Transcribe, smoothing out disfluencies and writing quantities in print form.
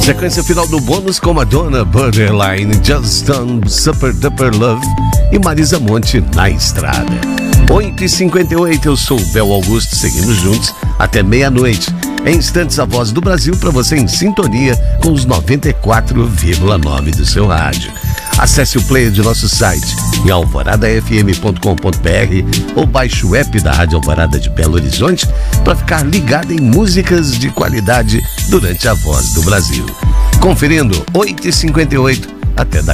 Sequência final do bônus com Madonna, Borderline, Just Done, Super Duper Love e Marisa Monte, Na Estrada. 8h58, eu sou o Bel Augusto, seguimos juntos até meia-noite. Em instantes, a voz do Brasil para você em sintonia com os 94,9 do seu rádio. Acesse o player de nosso site em alvoradafm.com.br ou baixe o app da Rádio Alvorada de Belo Horizonte para ficar ligado em músicas de qualidade durante a voz do Brasil. Conferindo, 8h58, até daqui.